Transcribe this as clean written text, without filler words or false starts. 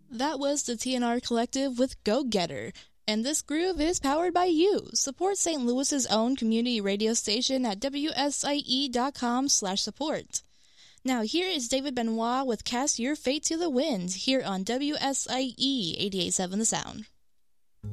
That was the TNR Collective with Go Getter. And this groove is powered by you. Support St. Louis's own community radio station at WSIE.com/support. Now here is David Benoit with Cast Your Fate to the Wind here on WSIE 88.7 The Sound.